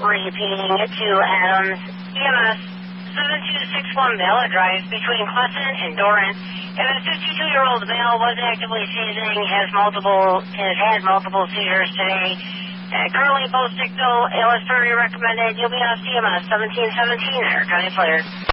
repeating it to Adams, EMS 7261 Bella Drive between Crescent and Dorrance. If a 52-year-old male was actively seizing, has had multiple seizures today. Currently post-ictal, Ellis Ferry recommended. You'll be on CMS 1717 there, County Flyer.